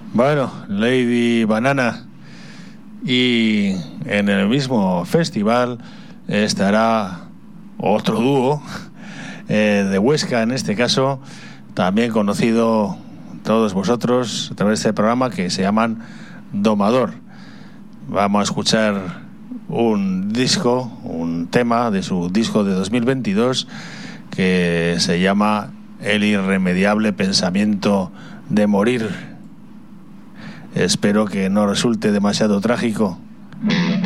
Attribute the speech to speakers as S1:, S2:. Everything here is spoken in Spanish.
S1: Bueno, Lady Banana. Y en el mismo festival estará otro dúo de Huesca, en este caso, también conocido todos vosotros a través de este programa, que se llaman Domador. Vamos a escuchar un tema de su disco de 2022 que se llama El irremediable pensamiento de morir. Espero que no resulte demasiado trágico.